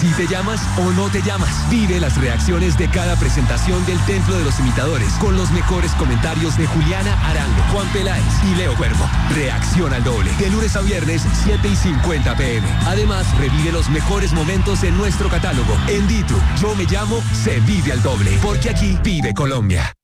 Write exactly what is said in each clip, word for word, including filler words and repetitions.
Si te llamas o no te llamas, vive las reacciones de cada presentación del Templo de los Imitadores con los mejores comentarios de Juliana Arango, Juan Peláez y Leo Cuervo. Reacción al doble, de lunes a viernes, siete y cincuenta pm. Además, revive los mejores momentos en nuestro catálogo. En Ditu, Yo Me Llamo, se vive al doble, porque aquí vive Colombia.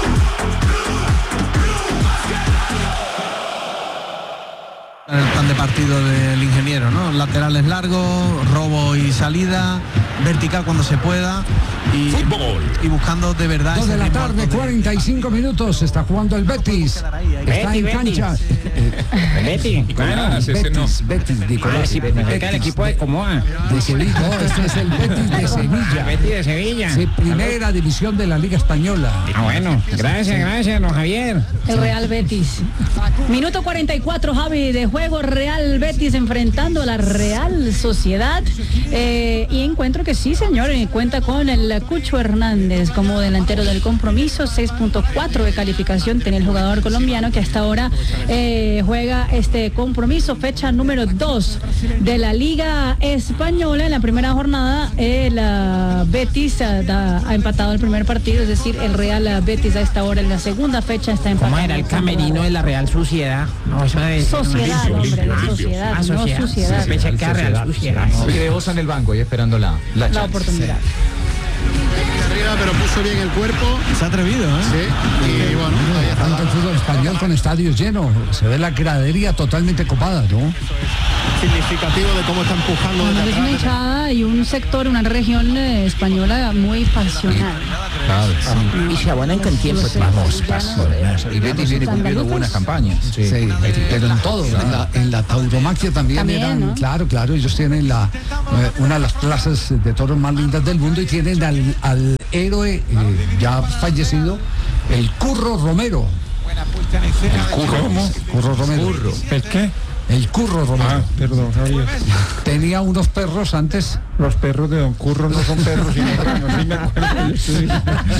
El plan de partido del ingeniero, ¿no? Laterales largos, robo y salida, vertical cuando se pueda y, fútbol. Y buscando de verdad. Dos de la tarde, cuarenta y cinco minutos, está jugando el Betis. Está Betty, en Betis. cancha. Betty, Nicolás, ese no. Betis, Betis, Nicolás. sí, el equipo de Comoa. De Sevilla, no, este es el Betis de Sevilla. Betty de Sevilla. Sí, primera división de la Liga Española. Ah, bueno, gracias, gracias, don Javier. El Real Betis. Minuto cuarenta y cuatro, Javi, de juego. Real Betis enfrentando a la Real Sociedad. Eh, y encuentro que sí, señor, cuenta con el Cucho Hernández como delantero del compromiso. seis punto cuatro de calificación tiene el jugador colombiano que hasta ahora eh, juega este compromiso. Fecha número dos de la Liga Española. En la primera jornada, el uh, Betis uh, da, ha empatado el primer partido, es decir, el Real Betis a esta hora en la segunda fecha está empatado. ¿Cómo era el camerino de la Real Sociedad? No, eso es Sociedad, hombre, de sociedad, Ah, no sociedad. suciedad. Sí, pensé que era Real Sociedad. Y de Osa en el banco y esperando la, la, La oportunidad. Arriba, pero puso bien el cuerpo. Se ha atrevido, ¿eh? Sí, y bueno, ahí está. Tanto el fútbol español con estadios llenos. Se ve la gradería totalmente copada, ¿no? Significativo de cómo está empujando Bueno, desde es una atrás. hinchada y un sector, una región eh, española muy pasional. Y se abonan con tiempo. Vamos, paso. Y Betis viene cumpliendo buenas campañas. Sí, pero en todo, en la, en la tauromaquia también, También, eran, ¿no? claro, claro, ellos tienen la eh, una de las plazas de toros más lindas del mundo y tienen al, al héroe eh, ya fallecido, el Curro Romero. El curro. ¿Cómo? Curro Romero. ¿El qué? El Curro Romero. Ah, perdón, Javier. Tenía unos perros antes. Los perros de Don Curro no son perros, sino ranos. Sí me acuerdo. Sí.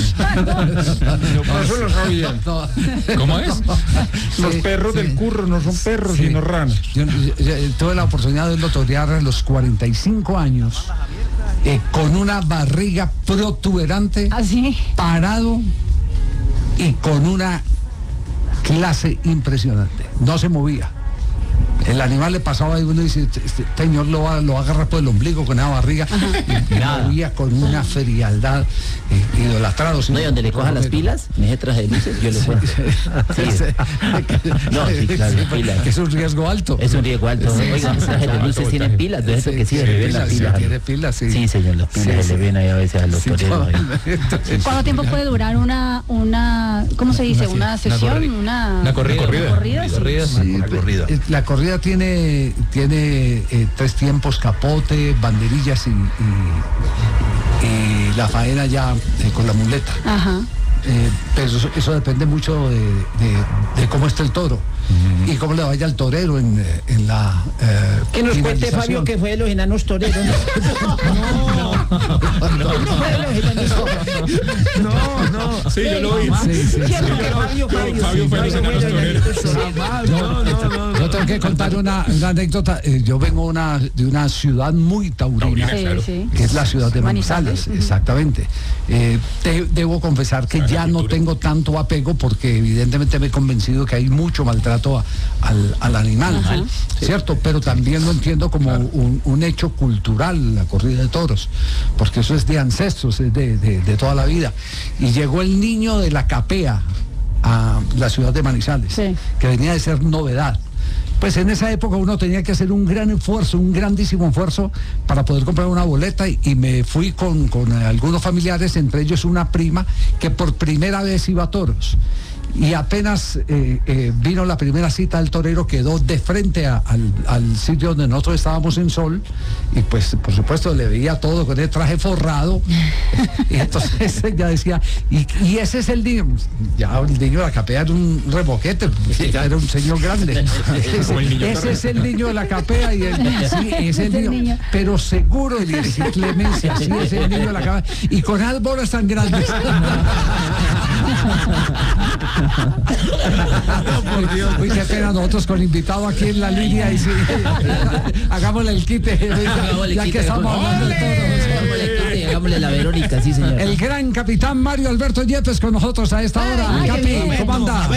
No, eso lo sabía. No. ¿Cómo es? Los Sí, perros sí. del Curro no son perros, Sí. sino ranas. Yo, yo- yo tuve la oportunidad de verlo torear a los cuarenta y cinco años, eh, con una barriga protuberante, Así. parado y con una clase impresionante. No se movía. El animal le pasaba y uno dice, este este señor lo va, lo va a agarrar por el ombligo con esa barriga. Y movía con una frialdad eh, idolatrado. No, y donde le cojan las pilas, en ese traje de luces, yo le cuento. Sí. No, sí, claro, las pilas. Que es un riesgo alto. Es un riesgo alto. Oiga, los trajes de luces tienen pilas, de eso que sí, se le ven las Sí, pilas. tiene pilas, sí. Sí, señor, las pilas Sí, se le ven ahí a veces a los Sí, toreros. ahí. totalmente. ¿Cuánto tiempo puede durar una, una, ¿cómo se dice? Una sesión, una, Una corrida. una corrida, sí. Sí, Una corrida. eh, La corrida tiene, tiene eh, tres tiempos: capote, banderillas y, y- y la faena ya eh, con la muleta. Ajá. Eh, pero eso, eso depende mucho de, de- de cómo esté el toro y cómo le vaya al torero en, eh, en la eh, Que nos cuente finalización. Fabio que fue de los enanos toreros. No, no. Sí, yo lo vi. Sí, sí, sí. Cierto que Fabio, Fabio, Fabio fue de los enanos toreros. No, no, no, Yo tengo que contar una, una anécdota. Eh, yo vengo una, de una ciudad muy taurina, Sí, sí. que es la ciudad de Manizales, exactamente. Eh, te- debo confesar que ya no tengo tanto apego porque evidentemente me he convencido que hay mucho maltrato a- al, al animal, ¿cierto? Pero también lo entiendo como un, un hecho cultural, la corrida de toros, porque eso es de ancestros, es de, de- de toda la vida. Y llegó el niño de la Capea a la ciudad de Manizales, Sí. que venía de ser novedad. Pues en esa época uno tenía que hacer un gran esfuerzo, un grandísimo esfuerzo para poder comprar una boleta y, y me fui con, con eh, algunos familiares, entre ellos una prima que por primera vez iba a toros. Y apenas eh, eh, vino la primera cita del torero, quedó de frente a- al, al sitio donde nosotros estábamos en Sol, y pues por supuesto le veía todo con el traje forrado, y entonces ella decía, y, y ese es el niño, ya el niño de la Capea era un reboquete, ya era un señor grande, ese, ese es el niño de la Capea, y el, sí, es el niño, niño. pero seguro, y decía Clemencia, sí es el niño de la Capea, y con esas bolas tan grandes. Uy, qué pena, nosotros con invitado aquí en la línea y sí, hagámosle el quite, Hagámosle ya quite, que estamos hagámosle- hablando de todos. Hagámosle el quite y hagámosle la Verónica, sí señor. El gran capitán Mario Alberto Yepes con nosotros a esta hora. Ay, Capi, qué bien. ¿cómo anda?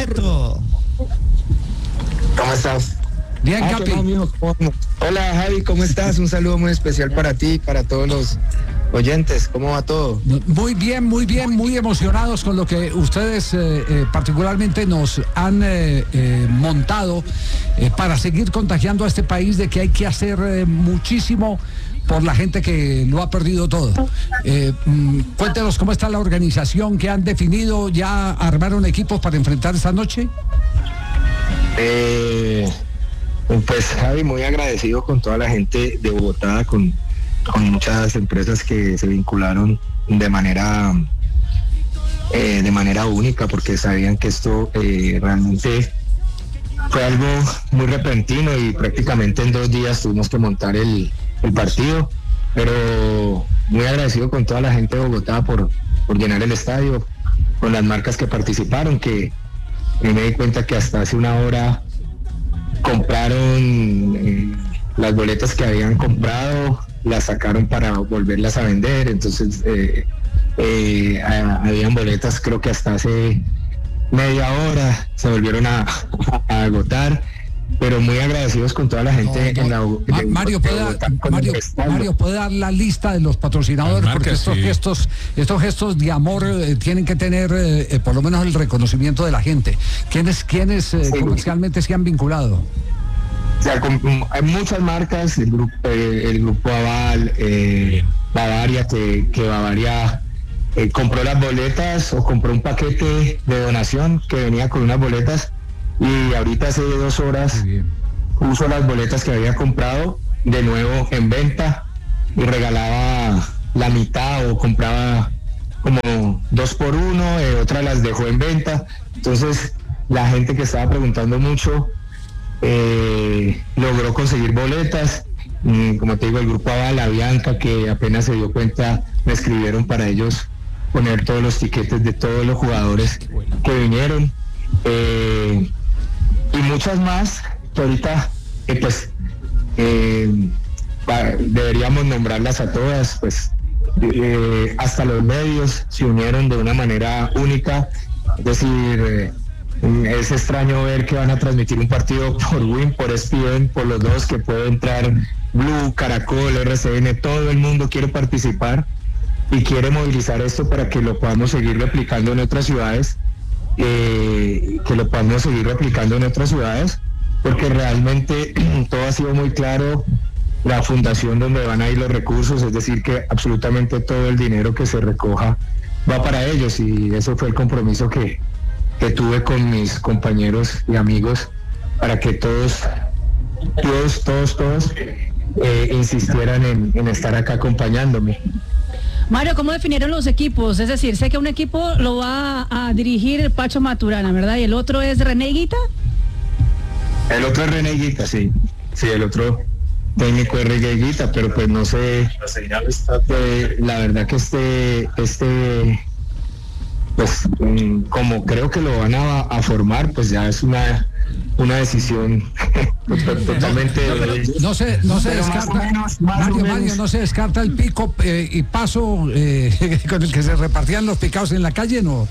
¿Cómo estás? Bien, Ah, Capi. ¿qué más, mijo? ¿Cómo- Hola Javi, ¿cómo estás? Un saludo muy especial para ti y para todos los oyentes. ¿Cómo va todo? Muy bien, muy bien, muy emocionados con lo que ustedes eh, eh, particularmente nos han eh, eh, montado eh, para seguir contagiando a este país de que hay que hacer eh, muchísimo por la gente que lo ha perdido todo. Eh, mm, cuéntenos cómo está la organización que han definido, ya armaron equipos para enfrentar esta noche. Eh, pues Javi, muy agradecido con toda la gente de Bogotá, con, con muchas empresas que se vincularon de manera eh, de manera única, porque sabían que esto eh, realmente fue algo muy repentino y prácticamente en dos días tuvimos que montar el, el partido, pero muy agradecido con toda la gente de Bogotá por, por llenar el estadio, con las marcas que participaron, que y me di cuenta que hasta hace una hora compraron eh, las boletas que habían comprado, las sacaron para volverlas a vender, entonces eh, eh, a- habían boletas creo que hasta hace media hora se volvieron a, a agotar, pero muy agradecidos con toda la gente No, en la no. de- Ma- Mario, de ¿puede Bogotá dar, con el Mario, respaldo. Mario, ¿puede dar la lista de los patrocinadores? Las marcas, Porque estos sí. gestos, estos gestos de amor eh, tienen que tener eh, eh, por lo menos el reconocimiento de la gente. ¿Quiénes, quiénes eh, Sí. comercialmente se han vinculado? O sea, con- hay muchas marcas, el grupo, eh, el grupo Aval, eh, Bavaria, que, que Bavaria eh, compró las boletas o compró un paquete de donación que venía con unas boletas y ahorita hace dos horas puso las boletas que había comprado de nuevo en venta y regalaba la mitad o compraba como dos por uno, eh, otra las dejó en venta. Entonces la gente que estaba preguntando mucho eh, logró conseguir boletas. Mm, como te digo, el grupo Aval, la Bianca, que apenas se dio cuenta, me escribieron para ellos poner todos los tiquetes de todos los jugadores que vinieron. Eh, y muchas más que ahorita eh, pues eh, pa- deberíamos nombrarlas a todas, pues eh, hasta los medios se unieron de una manera única, es decir, eh, es extraño ver que van a transmitir un partido por Win, por E S P N, por los dos, que puede entrar Blue, Caracol, R C N, todo el mundo quiere participar y quiere movilizar esto para que lo podamos seguir replicando en otras ciudades, eh, que lo podamos seguir replicando en otras ciudades, porque realmente todo ha sido muy claro, la fundación donde van a ir los recursos, es decir, que absolutamente todo el dinero que se recoja va para ellos, y eso fue el compromiso que, que tuve con mis compañeros y amigos para que todos, todos, todos, todos eh, insistieran en, en estar acá acompañándome. Mario, ¿cómo definieron los equipos? Es decir, sé que un equipo lo va a dirigir Pacho Maturana, ¿verdad? Y el otro es René Guita. El otro es René Guita, sí. Sí, el otro técnico es René Guita, pero pues no sé. eh, la verdad que este, este, pues mm, como creo que lo van a, a formar, pues ya es una, una decisión totalmente. No se, no se Pero más descarta, o menos, más o Mario, menos. Mario, no se descarta el pico eh, y paso eh, con el que se repartían los picados en la calle, ¿no?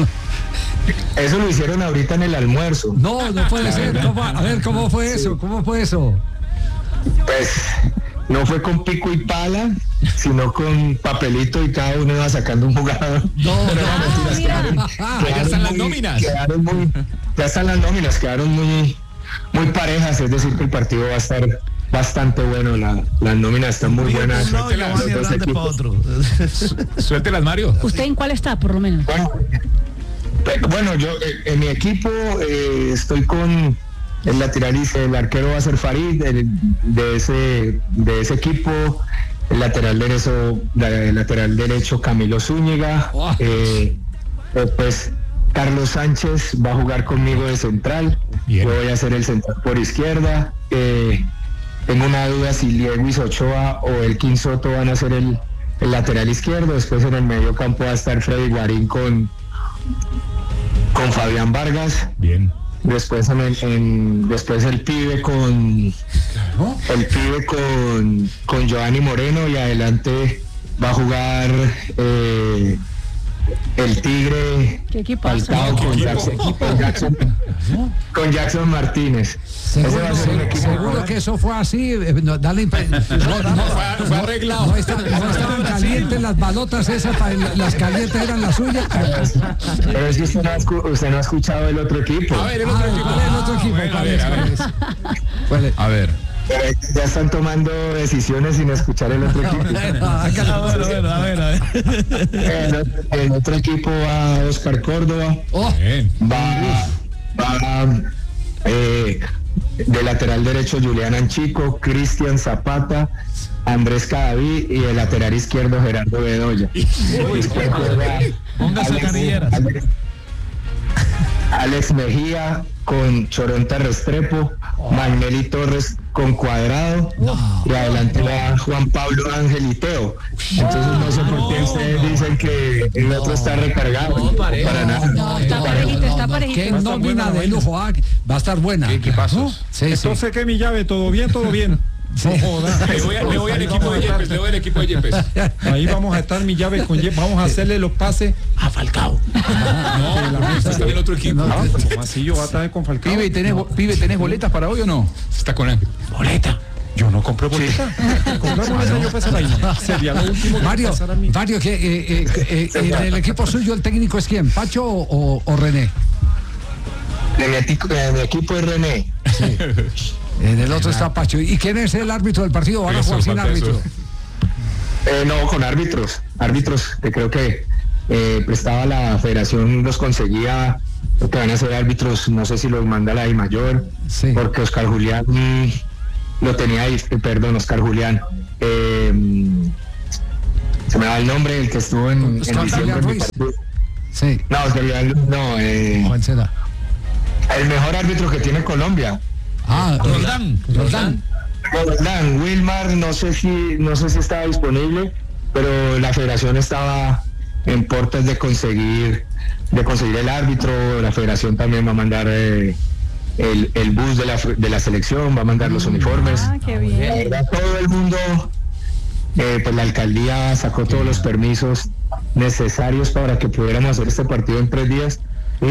Eso lo hicieron ahorita en el almuerzo. No, no puede ser. ¿Cómo? A ver, ¿cómo fue eso? ¿Cómo fue eso? Pues no fue con pico y pala, sino con papelito y cada uno iba sacando un jugador. No, Pero no, mentiras, mira. quedaron- Ah, ya quedaron están las muy- nóminas. Quedaron muy, ya están las nóminas, quedaron muy, muy parejas, es decir, que el partido va a estar bastante bueno, la, las nóminas están muy buenas. Suéltelas, Los dos equipos. Suéltelas, Mario. ¿Usted en cuál está, por lo menos? Bueno, pe- bueno, yo eh, en mi equipo eh, estoy con el lateral, y el arquero va a ser Farid, el- de ese de ese equipo, el lateral derecho, la- el lateral derecho Camilo Zúñiga, Wow. eh, eh, pues Carlos Sánchez va a jugar conmigo de central, Bien. yo voy a ser el central por izquierda, eh, tengo una duda si Lewis Ochoa o el King Soto van a ser el, el lateral izquierdo, después en el medio campo va a estar Freddy Guarín con con Fabián Vargas. Bien. Después en el, en, después el pibe con el pibe con, con Giovanni Moreno, y adelante va a jugar eh, el Tigre Falcao con Jackson, con Jackson, con Jackson Martínez. Seguro, seguro, seguro que eso fue así. eh, no, da la impre- no, no, no, Fue, fue arreglado. no está- no estaban calientes las balotas esas, pa- las calientes eran las suyas. Pero es que usted no ha, escu- usted no ha escuchado el otro equipo. A ver, el otro Ah, equipo. ¿cuál es el otro equipo? Bueno, a ¿Cuál ver, es? a ¿Cuál ver. es? ¿Cuál es? A ver. Pero ya están tomando decisiones sin escuchar el otro equipo. Ah, bueno, a ver, a ver. El, otro- el otro equipo va Oscar Córdoba. Oh, Bien. Va, va eh, de lateral derecho Julián Anchico, Cristian Zapata, Andrés Cadaví, y el lateral izquierdo Gerardo Bedoya. Después juega Póngase Alex- canilleras. Alex, Alex Mejía con Choronta Restrepo, Magnelli Torres con Cuadrado, y adelante va Juan Pablo Ángel y Teo. Entonces no sé por qué ustedes dicen que el otro está recargado. Para nada. No, está Para parejito, nada. está qué parejito. nómina de lujo, ah, va a estar buena. ¿Qué equipazos? Sí, sí. Entonces, ¿qué mi llave? ¿Todo bien? ¿Todo bien? No joda. Le voy, a- le voy al equipo de Yepes, le voy al equipo de Yepes. Ahí vamos a estar mi llave con Ye- vamos a hacerle los pases a Falcao. No, la mesa está en el otro equipo. ¿Cómo así yo voy a estar con Falcao? Pibe, ¿tenés, bo- pibe, ¿tenés boletas para hoy o no? Está con Ángel. boleta. Yo no compré boleta. Comprar boleta yo pensaba ahí. Sería lo último que Mario, me pasara a mí. Mario, que eh, eh, eh, en el equipo suyo el técnico es quién, Pacho o, o René. De mi, equipo, de mi equipo es René. En el otro está Pacho. ¿Y quién es el árbitro del partido? ¿Van a Eso, jugar sin falta eso. árbitro? Eh, no, con árbitros. Árbitros que creo que eh, prestaba la federación, los conseguía. Lo que van a ser árbitros, no sé si los manda la I Mayor, Sí. porque Oscar Julián mm, lo tenía ahí, eh, perdón, Oscar Julián. eh, mm, se me da el nombre, el que estuvo en, en Oscar diciembre. Julián en mi Ruiz. partido. Sí. No, Oscar Julián, no, eh, ¿Cuál será? el mejor árbitro que tiene Colombia. Ah, Roldán. Roldán. Roldán, Wilmar, no sé si no sé si estaba disponible, pero la federación estaba en portas de conseguir de conseguir el árbitro. La federación también va a mandar eh, el, el bus de la, de la selección, va a mandar los uniformes. Ah, qué La bien. verdad, todo el mundo, eh, pues la alcaldía sacó todos los permisos necesarios para que pudiéramos hacer este partido en tres días.